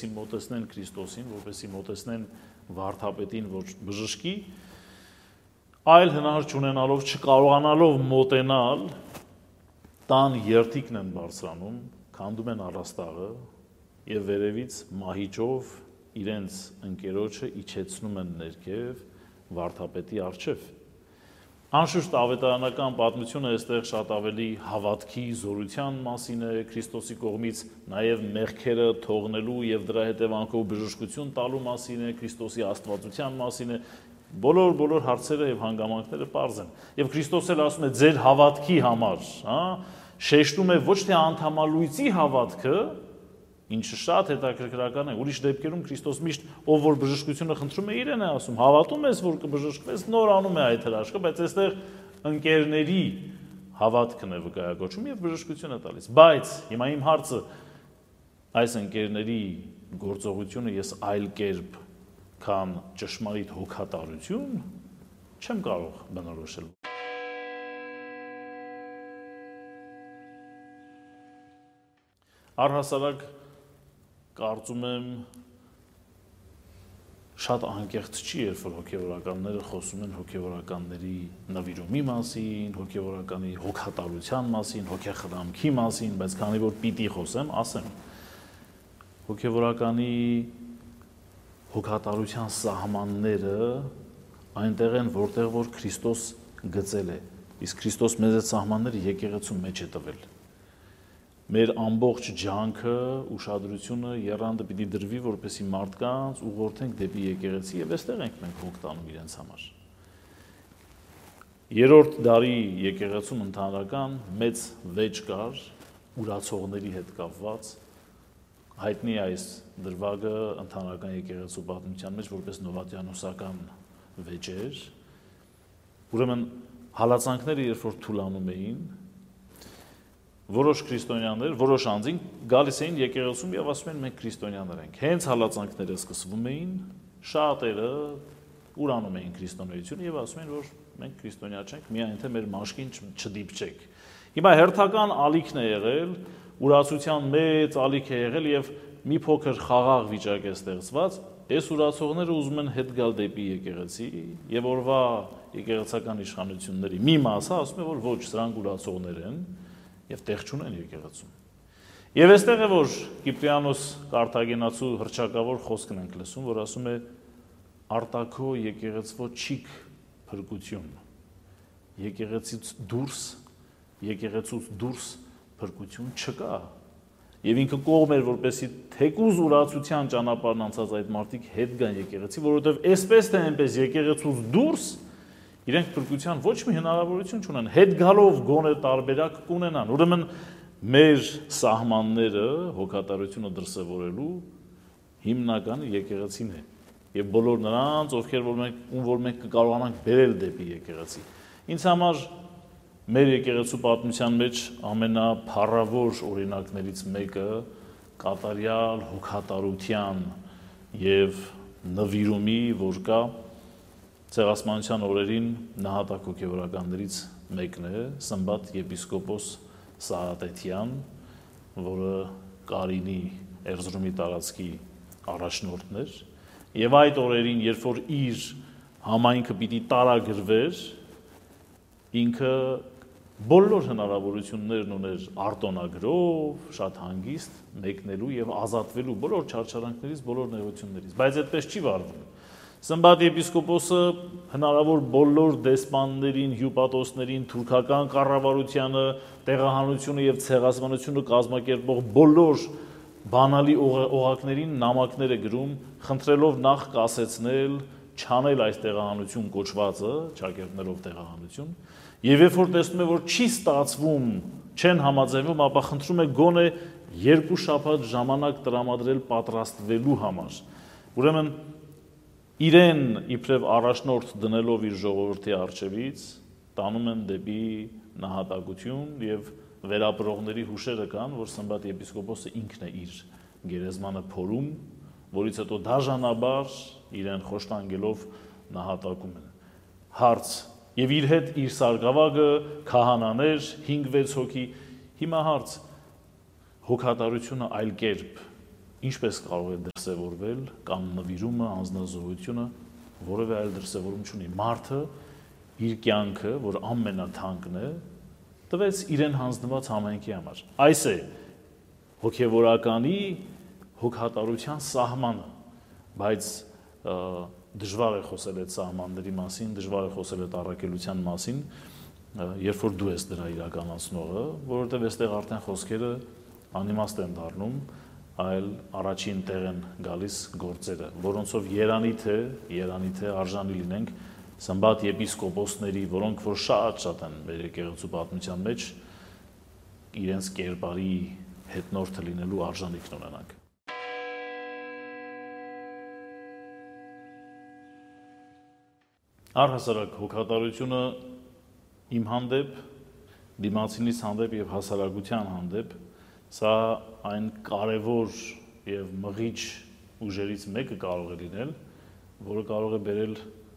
որպեսզի մոտեցնեն Քրիստոսին, որպեսզի մոտեցնեն վարդապետին, որ բժշկի, այլ հնար չունենալով, չկարողանալով մոտենալ, տան երթիկն են բարձրանում, քանդում են առաստաղը եւ վերևից մահիճով իրենց ընկերոջը իջեցնում են ներքև վարդապետի առջև։ Անշուշտ ավետարանական պատմությունը այստեղ շատ ավելի հավատքի, զորության մասին է, Քրիստոսի կողմից նաև մեղքերը թողնելու եւ դրա հետևանքով բժշկություն տալու մասին է, Քրիստոսի աստվածության մասին է, բոլոր հարցերը եւ հանգամանքները պարզ են։ Եվ Քրիստոսը էլ ասում է ձեր հավատքի համար, շեշտում է ոչ թե անդամալույցի հավատքը, ինչը շատ հետաքրքրական է, ուրիշ դեպքերում Քրիստոս միշտ ով որ բժշկությունը խնդրում է իրեն է ասում, հավատում ես որ կբժշկվես, նոր անում է այդ հրաշքը, բայց այստեղ ընկերների հավատքն է վկայակոչում եւ բժշկություն է տալիս։ Բայց հիմա իմ հարցը այս ընկերների գործողությունը ես այլ կերպ քան ճշմարիտ հոգատարություն չեմ կարող բնորոշել։ Առհասարակ կարծում եմ շատ անկեղծ չի, երբ որ հոգևորականները խոսում են հոգևորականների նվիրումի մասին, հոգևորականի հոգատարության մասին, հոգեխրամքի մասին, բայց քանի որ պիտի խոսեմ, ասեմ։ Հոգևորականի հոգատարության սահմանները այնտեղ են, որտեղ որ Քրիստոս գծել է, իսկ Քրիստոս մեզ այդ սահմանները եկեղեցու մեջ է տվել։ Մեր ամբողջ ջանքը, ուշադրությունը, եռանդը պիտի դրվի, որպեսզի մարդկանց ուղղորդենք դեպի եկեղեցի եւ այստեղ ենք մենք հոգ տանում իրենց համար։ Երրորդ դարի եկեղեցում ընդհանրական մեծ վեճ կար ուրացողների հետ կապված, հայտնի այս դրվագը ընդհանրական եկեղեցու պատմության մեջ որպես նովատիանոսական վեճեր, ուրեմն հալածանքները երբ որ թուլանում էին, որոշ քրիստոնյաներ, որոշ անձին գալիս էին եկեղեցում եւ ասում են մենք քրիստոնյաներ ենք։ Հենց հալածանքները սկսվում էին, շատերը ուրանում էին քրիստոնեությունը եւ ասում են որ մենք քրիստոնյա չենք, միայն թե մեր մաշկին չդիպչեք։ Հիմա հերթական ալիքն է եղել, ուրացության մեծ ալիք է եղել եւ մի փոքր խաղաղ վիճակ է ստեղծված, այս ուրացողները ուզում են հետ գալ դեպի եկեղեցի եւ օրվա եկեղեցական իշխանությունների մի մասը ասում է որ ոչ, սրանք ուրացողներ են եւ տեղ չունեն եկեղեցում։ Եվ այստեղ է որ Կիպրիանոս Կարթագենացու հռչակավոր խոսքն ենք լսում, որ ասում է արտակո եկեղեցվո չիք փրկություն։ Եկեղեցուց դուրս փրկություն չկա։ Եվ ինքը կողմ էր, որպեսի թեկուզ ուրացության ճանապարհն անցած այդ մարդիկ հետ գան եկեղեցի, որովհետև այսպես թե այնպես եկեղեցուց դուրս իրենք փրկության ոչ մի հնարավորություն չունեն, հետ գալով գոնե տարբերակ կունենան։ Ուրեմն մեր սահմանները հոգատարությունը դրսևորելու հիմնականը եկեղեցին է եւ բոլոր նրանց, ովքեր մենք կկարողանանք բերել դեպի եկեղեցի։ Ինձ համար մեր եկեղեցու պատմության մեջ ամենափառավոր օրինակներից մեկը կատարյալ հոգատարության եւ նվիրումի, որ կա Ցեղասպանության օրերին նահատակ հոգևորականներից մեկն է Սմբատ եպիսկոպոս Սահատետյան, որը Կարինի Էրզրումի տարածքի առաջնորդն էր, եւ այդ օրերին, երբ որ իր համայնքը պիտի տարագրվեր, ինքը բոլոր հնարավորություններն ուներ արտոնագրով, շատ հանգիստ մեկնելու եւ ազատվելու բոլոր չարչարանքներից, բոլոր նեղություններից, բայց այդպես չի վարվում։ Սմբատ եպիսկոպոսը հնարավոր բոլոր դեսպաններին, հյուպատոսներին, թուրքական կառավարությանը, տեղահանությունը եւ ցեղասպանությունը կազմակերպող բոլոր բանալի օղակներին նամակներ է գրում, խնդրելով նախ կասեցնել, չանել այս տեղահանություն կոչվածը, ճակերտներով տեղահանություն, եւ երբ որ տեսնում է, որ չի ստացվում, չեն համաձայնվում, ապա խնդրում է գոնե 2 շաբաթ ժամանակ տրամադրել պատրաստվելու համար։ Ուրեմն իրեն իբրև առաջնորդ դնելով իր ժողովրդի առջևից տանում են դեպի նահատակություն եւ վերապրողների հուշերը կան, որ Սմբատ եպիսկոպոսը ինքն է իր գերեզմանը փորում, որից հետո դաժանաբար իրեն խոշտանգելով նահատակում են։ Հարց. եւ իր հետ իր սարգսավագը, քահանաներ, 5-6 հոգի։ Հիմա հարց. հոգատարությունը այլ կերպ ինչպես կարող է դրսևորվել կամ նվիրումը, անձնազոհությունը որևէ այլ դրսևորում չունի։ Մարդը իր կյանքը, որ ամենաթանկն է, տվեց իրեն հանձնված համայնքի համար։ Այս է հոգևորականի հոգատարության սահմանը, բայց դժվար է խոսել այդ սահմանների մասին, դժվար է խոսել այդ առաքելության մասին, երբ որ դու ես դրա իրականացնողը, որովհետև այստեղ արդեն խոսքերը անիմաստ են դառնում, այլ առաջին տեղ են գալիս գործերը, որոնցով երանի թե արժանի լինենք Սմբատ եպիսկոպոսների, որոնք որ շատ են մեր եկեղեցու պատմության մեջ, իրենց կերպարի հետնորդը լինելու արժանիքն ունենանք։ Առհասարակ հոգատարությունը իմ հանդեպ, դիմացինիս հանդեպ եւ հասարակության հանդեպ, սա այն կարևոր եւ մղիչ ուժերից մեկը կարող է լինել, որը կարող է բերել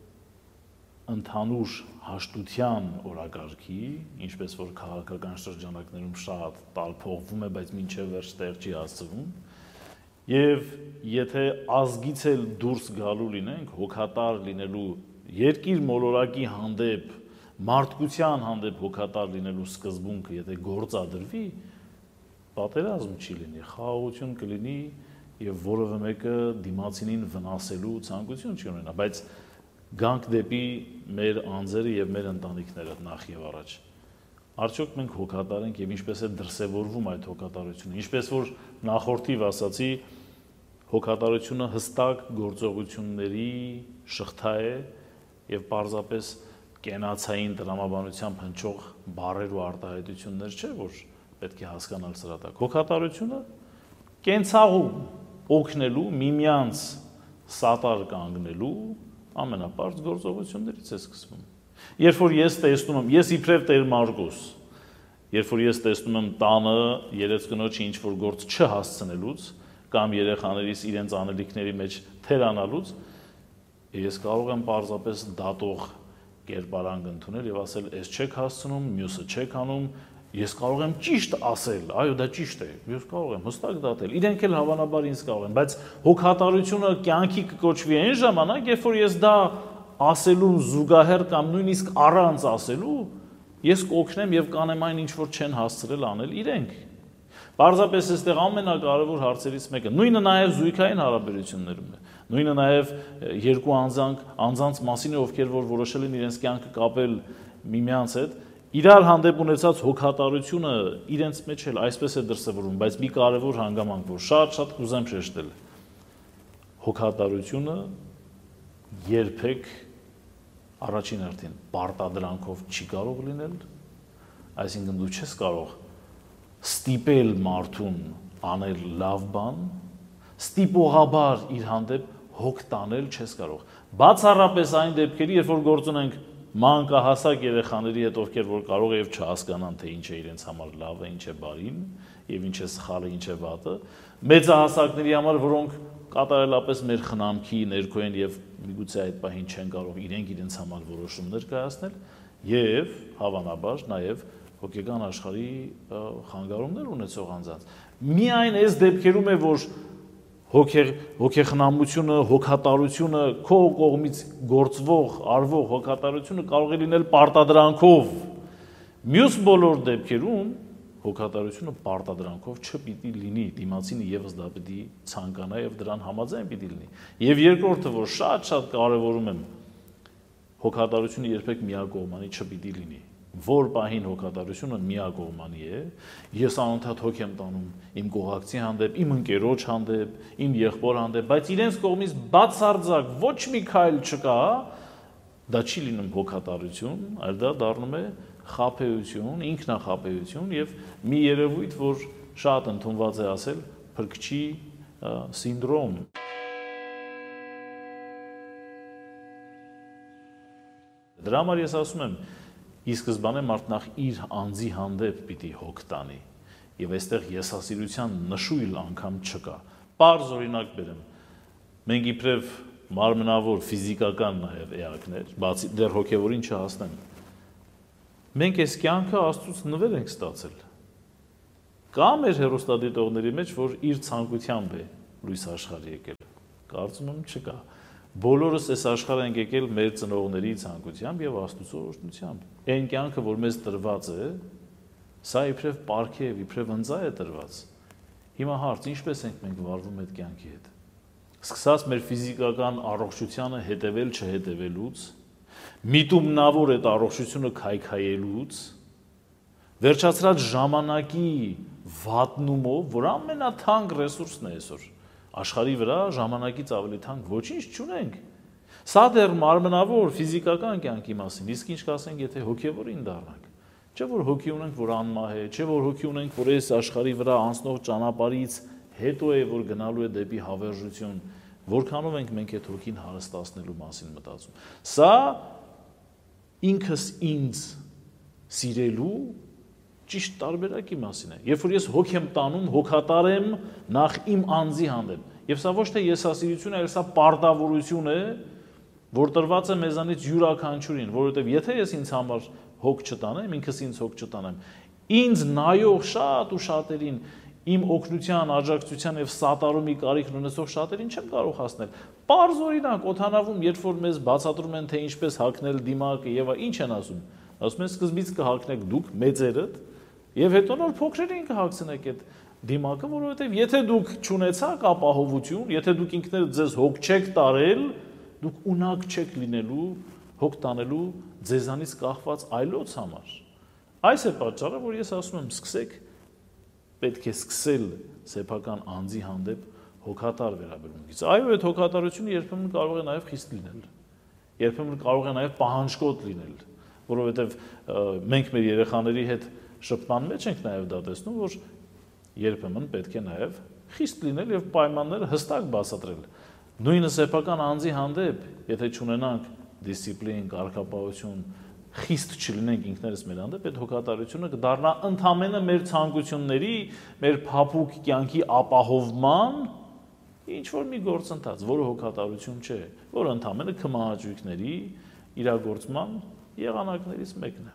ընդհանուր հաշտության օրակարգի, ինչպես որ քաղաքական շրջանակներում շատ տալփողվում է, բայց մինչև վերջ տեղ չի հասցվում, եւ եթե ազգից էլ դուրս գալու լինենք, հոգատար լինելու երկիր մոլորակի հանդեպ, մարդկության հանդեպ հոգատար լինելու սկզբունքը, եթե գործադրվի, պատերազմ չի լինի, խաղաղություն կլինի եւ որևէ մեկը դիմացինին վնասելու ցանկություն չի ունենա, բայց գանք դեպի մեր անձերը եւ մեր ընտանիքները նախ եւ առաջ։ Արդյոք մենք հոգատար ենք եւ ինչպես է դրսեւորվում այդ հոգատարությունը, ինչպես որ նախորդիվ ասացի, հոգատարությունը հստակ գործողությունների շղթա է եւ պարզապես կենացային տրամաբանությամբ հնչող բառեր ու արտահայտություններ չէ, որ պետք է հասկանալ սրա տակ։ Հոգատարությունը կենցաղում օգնելու, միմյանց սատար կանգնելու ամենապարզ գործողություններից է սկսվում։ Երբ որ ես տեսնում եմ, ես իբրև Տեր Մարկոս, երբ որ ես տեսնում եմ տանը երեխեքնոջը ինչ որ գործ չհասցնելուց կամ երեխաներիս իրենց անելիքների մեջ թերանալուց, ես կարող եմ պարզապես դատող կերպարանք ընդունել եւ ասել, «Էս չեք հասցնում, մյուսը չեք անում», ես կարող եմ ճիշտ ասել, այո, դա ճիշտ է, ես կարող եմ հստակ դատել, իրենք էլ հավանաբար ինձ կարող են, բայց հոգատարությունը կյանքի կկոչվի այն ժամանակ, երբ որ ես դա ասելուն զուգահեռ կամ նույնիսկ առանց ասելու, ես կօգնեմ եւ կանեմ այն ինչ որ չեն հասցրել անել իրենք։ Պարզապես այստեղ ամենակարևոր հարցերից մեկը, նույնը նաեւ զույգային հարաբերություններում է, նույնը նաեւ երկու անձանց մասին է, ովքեր որ որոշել են իրենց կյանքը կապել միմյանց հետ, իրար հանդեպ ունեցած հոգատարությունը իրենց մեջ էլ այսպես է դրսևորվում, բայց մի կարևոր հանգամանք, որ շատ կուզեմ շեշտել, հոգատարությունը երբեք առաջին հերթին պարտադրանքով չի կարող լինել, այսինքն դու չես կարող ստիպել մարդուն անել լավ բան, ստիպողաբար իր հանդեպ հոգ տանել չես կարող։ Բացառապես այն դեպքերի, երբ որ գործ ունենք մանկահասակ երեխաների հետ, ովքեր որ կարող է եւ չհասկանան, թե ինչ է իրենց համար լավը, ինչ է բարին եւ ինչ է սխալը, ինչ է վատը, մեծահասակների համար, որոնք կատարելապես մեր խնամքի ներքո են եւ միգուցե այդ պահին չեն կարող իրենց համար որոշումներ կայացնել եւ հավանաբար նաեւ հոգեկան աշխարհի խանգարումներ ունեցող անձանց։ Միայն այս դեպքերում է, որ հոգեխնամությունը, հոգատարությունը, քո կողմից գործվող, արվող հոգատարությունը կարող է լինել պարտադրանքով։ Մյուս բոլոր դեպքերում հոգատարությունը պարտադրանքով չպիտի լինի, դիմացինը եւս դա պիտի ցանկանա եւ դրան համաձայն պիտի լինի։ Եվ երկրորդը, որ շատ կարևորում եմ, հոգատարությունը երբեք միակողմանի չպիտի լինի։ Որ պահին հոգատարությունը միակողմանի է, ես անընդհատ հոգ եմ տանում իմ կողակցի հանդեպ, իմ ընկերոջ հանդեպ, իմ եղբոր հանդեպ, բայց իրենց կողմից բացարձակ ոչ մի քայլ չկա, դա չի լինում հոգատարություն, այլ դա դառնում է խաբեություն, ինքնախաբեություն եւ մի երևույթ, որ շատ ընդունված է ասել, փրկչի սինդրոմ։ Դրա համար ես ասում եմ, ի սկզբանե մարդ նախ իր անձի հանդեպ պիտի հոգ տանի եւ այստեղ եսասիրության նշույլ անգամ չկա։ Պարզ օրինակ բերեմ։ Մենք իբրև մարմնավոր ֆիզիկական նաեւ էակներ, բացի դեռ հոգեվորին չհասնեմ։ Մենք այս կյանքը Աստծուց նվեր ենք ստացել։ Կա մեր հերոստատիտողների մեջ, որ իր ցանկությամբ է լույս աշխարհ եկել։ Կարծում եմ չկա։ Բոլորս այս աշխարհ ենք եկել մեր ծնողների ցանկությամբ եւ Աստծո օրհնությամբ։ Այն կյանքը, որ մեզ տրված է, սա իբրև պարգև, իբրև ընձա է տրված։ Հիմա հարց, ինչպես ենք մենք վարվում այդ կյանքի հետ։ Սկսած մեր ֆիզիկական առողջությանը հետևել չհետևելուց, միտումնավոր այդ առողջությունը քայքայելուց, վերջացրած ժամանակի վատնումով, որ ամենաթանկ ռեսուրսն է այսօր, աշխարհի վրա ժամանակից ավելի թանկ ոչինչ չունենք։ Սա դեռ մարմնավոր ֆիզիկական կյանքի մասին, իսկ ինչ կասենք, եթե հոգևորին դառնանք։ Չէ՞ որ հոգի ունենք, որ անմահ է, չէ՞ որ հոգի ունենք, որ այս աշխարհի վրա անցնող ճանապարհից հետո է, որ գնալու է դեպի հավերժություն, որքանով ենք մենք այդ հոգին հարստացնելու մասին մտածում։ Սա ինքս ինձ սիրելու ճիշտ տարբերակի մասին է։ Երբ որ ես հոգ եմ տանում, հոգատար եմ նախ իմ անձի հանդեպ։ Եվ սա ոչ թե եսասիրություն է, այլ սա պարտավորություն է, որ տրված է մեզանից յուրաքանչյուրին, որովհետև եթե ես ինձ համար հոգ չտանեմ, ինքս ինձ հոգ չտանեմ, ինձ նայող շատ ու շատերին, իմ օգնության, աջակցության եւ սատարումի կարիքն ունեցող շատերին չեմ կարող հասնել։ Պարզ օրինակ, օդանավում, երբ որ մեզ բացատրում են, թե ինչպես հագնել դիմակը եւ ինչ են ասում, ասում են սկզբից կհագնեք դուք մեծերդ եւ հետո նոր փոքրերին կհագցնեք այդ դիմակը, որովհետեւ եթե դուք չունեցաք ապահովություն, եթե դուք ինքներդ ձեզ հոգ չեք տարել, դուք ունակ չեք լինելու հոգ տանելու ձեզանից կախված այլոց համար։ Այս է պատճառը, որ ես ասում եմ, սկսեք, պետք է սկսել սեփական անձի հանդեպ հոգատար վերաբերմունքից։ Այո, այդ հոգատարությունը երբեմն կարող է նաև խիստ լինել։ Երբեմն կարող է նաև պահանջկոտ լինել, որովհետև մենք մեր երեխաների հետ շփման մեջ ենք նաև դա տեսնում, որ երբեմն պետք է նաև խիստ լինել եւ պայմանները հստակ բացատրել։ Նույնը սեփական անձի հանդեպ, եթե չունենանք դիսցիպլին, կարգապահություն, խիստ չլինենք ինքներս մեր հանդեպ, այդ հոգատարությունը կդառնա ընդամենը մեր ցանկությունների, մեր փափուկ կյանքի ապահովման ինչ որ մի գործընթաց, որը հոգատարություն չէ, որը ընդամենը քմահաճույքների իրագործման եղանակներից մեկն է։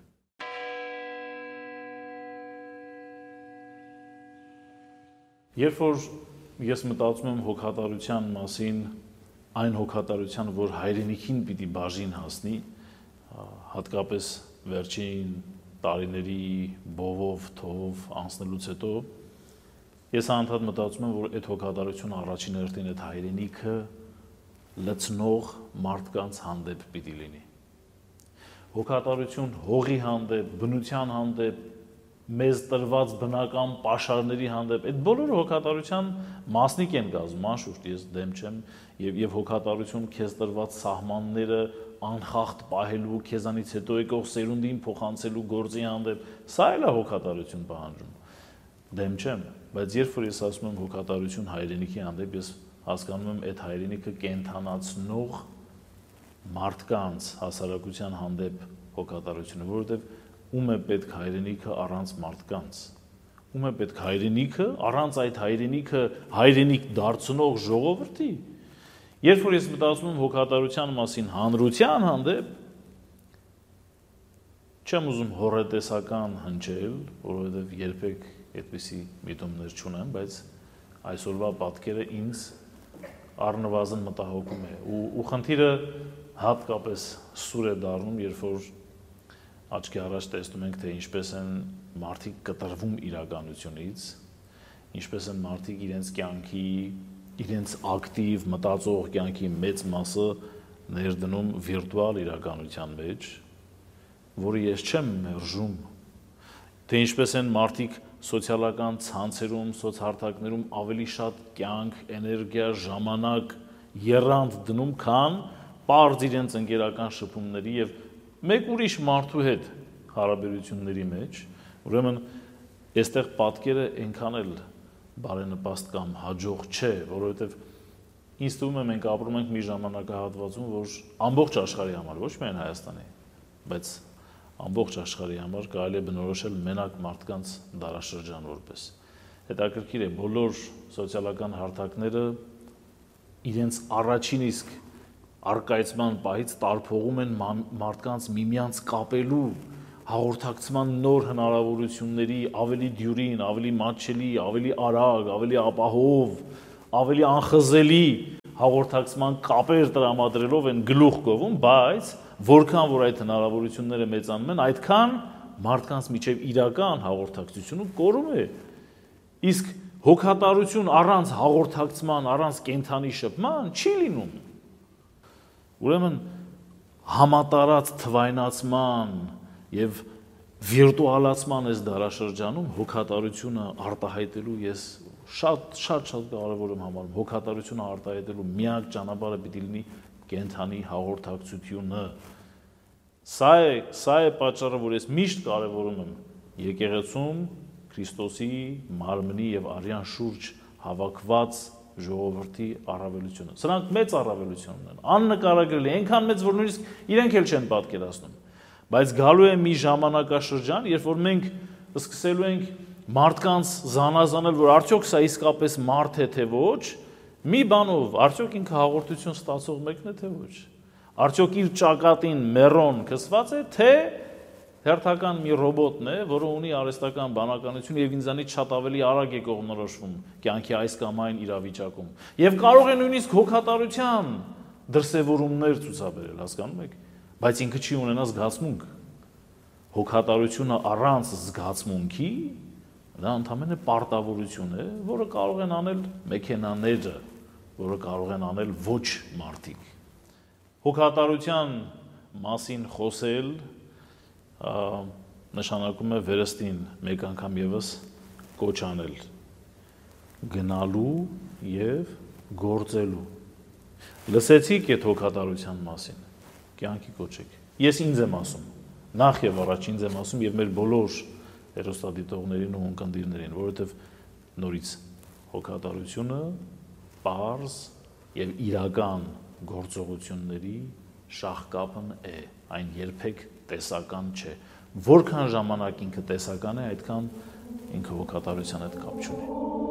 Երբ որ ես մտածում եմ հոգատարության մասին, այն հոգատարության, որ հայրենիքին պիտի բաժին հասնի, հատկապես վերջին տարիների բովով, թով անցնելուց հետո, ես անդադ մտածում եմ, որ այդ հոգատարությունը առաջին հերթին այդ հայրենիքը լցնող մարդկանց հանդեպ պիտի լինի։ Հոգատարություն հողի հանդեպ, բնության հանդեպ, մեզ տրված բնական պաշարների հանդեպ, այդ բոլորը հոգատարության մասնիկ են կազմում, անշուշտ ես դեմ չեմ, եւ հոգատարություն քեզ տրված սահմանները անխախտ պահելու, քեզանից հետո եկող սերունդին փոխանցելու գործի հանդեպ, սա էլ է հոգատարություն պահանջում։ Դեմ չեմ, բայց երբ որ ես ասում եմ հոգատարություն հայրենիքի հանդեպ, ես հասկանում եմ այդ հայրենիքը կենթանացնող մարդկանց հասարակության հանդեպ հոգատարությունը, որովհետև ում է պետք հայրենիքը առանց մարդկանց, ում է պետք հայրենիքը առանց այդ հայրենիքը հայրենիք դարձնող ժողովրդի։ Երբ որ ես մտածում եմ հոգատարության մասին հանրության հանդեպ, չեմ ուզում հոռետեսական հնչել, որովհետև երբեք այդպիսի միտումներ չունեմ, բայց այսօրվա պատկերը ինձ առնվազն մտահոգում է ու խնդիրը հատկապես սուր է դառնում, երբ որ աչքի առաջ տեսնում ենք, թե ինչպես են մարդիկ կտրվում իրականությունից, ինչպես են մարդիկ իրենց կյանքի, իրենց ակտիվ մտածող կյանքի մեծ մասը ներդնում վիրտուալ իրականության մեջ, որը ես չեմ մերժում, թե ինչպես են մարդիկ սոցիալական ցանցերում, սոցհարթակներում ավելի շատ կյանք, էներգիա, ժամանակ, եռանդ դնում, քան պարզ իրենց ընկերական շփումների եւ մեկ ուրիշ մարդու հետ հարաբերությունների մեջ, ուրեմն այստեղ պատկերը այնքան էլ բարենպաստ կամ հաջող չէ, որովհետև ինձ թվում է մենք ապրում ենք մի ժամանակահատվածում, որ ամբողջ աշխարհի համար, ոչ միայն Հայաստանի, բայց ամբողջ աշխարհի համար կարելի է բնորոշել մենակ մարդկանց դարաշրջան որպես։ Հետաքրքիր է, բոլոր սոցիալական հարթակները իրենց առաջին իսկ արկայծման պահից տարփողում են մարդկանց միմյանց կապելու, հաղորդակցման նոր հնարավորությունների ավելի դյուրին, ավելի մատչելի, ավելի արագ, ավելի ապահով, ավելի անխզելի հաղորդակցման կապեր տրամադրելով են գլուխ կովում, բայց որքան որ այդ հնարավորությունները մեծանում են, այդքան մարդկանց միջև իրական հաղորդակցությունը կորում է։ Իսկ հոգատարություն առանց հաղորդակցման, առանց կենթանի շփման չի լինում։ Ուրեմն համատարած թվայնացման եւ վիրտուալացման այս դարաշրջանում հոգատարությունը արտահայտելու ես շատ կարևոր եմ համարում։ Հոգատարությունը արտահայտելու միակ ճանապարհը պիտի լինի կենթանի հաղորդակցությունը։ Սա է պատճառը, որ ես միշտ կարևորում եմ եկեղեցում Քրիստոսի մարմնի եւ արյան շուրջ հավաքված ժողովրդի առավելությունը։ Սրանք մեծ առավելություն ունեն, աննկարագրելի, այնքան մեծ, որ նույնիսկ իրենք էլ չեն պատկերացնում։ Բայց գալու է մի ժամանակաշրջան, երբ որ մենք սկսելու ենք մարդկանց զանազանել, որ արդյոք սա իսկապես մարդ է թե ոչ, մի բանով, արդյոք ինքը հաղորդություն ստացող մեկն է թե ոչ, արդյոք իր ճակատին մերոն քսված է, թե հերթական մի ռոբոտն է, որը ունի արհեստական բանականություն եւ ինձանից շատ ավելի արագ է կողմնորոշվում կյանքի այս կամ այն իրավիճակում։ Եվ կարող է նույնիսկ հոգատարության դրսևորումներ ցուցաբերել, հասկանում եք, բայց ինքը չի ունենա զգացմունք։ Հոգատարությունը առանց զգացմունքի դա ընդհանրապես պարտավորություն է, որը կարող են անել մեքենաները, որը կարող են անել ոչ մարդիկ։ Հոգատարության մասին խոսել նշանակում է վերստին մեկ անգամ եւս կոչ անել գնալու եւ գործելու։ Լսեցիք այդ հոգատարության մասին, կյանքի կոչեք։ Ես ինձ եմ ասում, նախ եւ առաջ ինձ եմ ասում եւ մեր բոլոր հերոստատիտողներին ու ունկնդիրներին, որովհետեւ նորից հոգատարությունը պարզ եւ իրական գործողությունների շաղկապն է, այն երբեք տեսական չէ։ Որքան ժամանակ ինքը տեսական է, այդքան ինքը հոգատարության հետ կապ չունի։